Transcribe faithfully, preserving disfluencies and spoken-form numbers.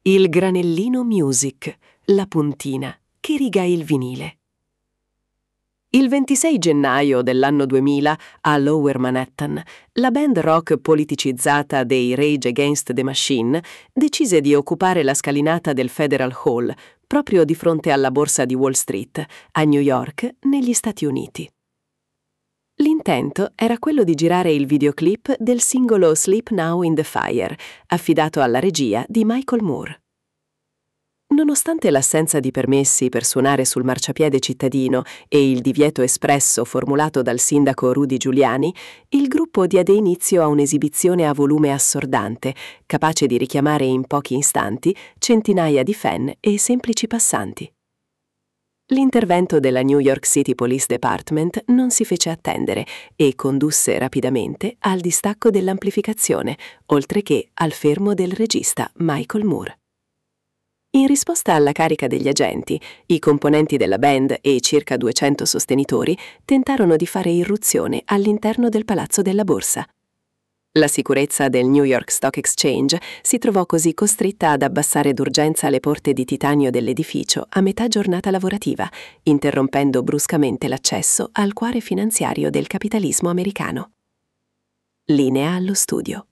Il granellino music, la puntina che riga il vinile. Il ventisei gennaio dell'anno duemila, a Lower Manhattan, la band rock politicizzata dei Rage Against the Machine decise di occupare la scalinata del Federal Hall, proprio di fronte alla borsa di Wall Street, a New York, negli Stati Uniti. L'intento era quello di girare il videoclip del singolo Sleep Now in the Fire, affidato alla regia di Michael Moore. Nonostante l'assenza di permessi per suonare sul marciapiede cittadino e il divieto espresso formulato dal sindaco Rudy Giuliani, il gruppo diede inizio a un'esibizione a volume assordante, capace di richiamare in pochi istanti centinaia di fan e semplici passanti. L'intervento della New York City Police Department non si fece attendere e condusse rapidamente al distacco dell'amplificazione, oltre che al fermo del regista Michael Moore. In risposta alla carica degli agenti, i componenti della band e circa duecento sostenitori tentarono di fare irruzione all'interno del Palazzo della Borsa. La sicurezza del New York Stock Exchange si trovò così costretta ad abbassare d'urgenza le porte di titanio dell'edificio a metà giornata lavorativa, interrompendo bruscamente l'accesso al cuore finanziario del capitalismo americano. Linea allo studio.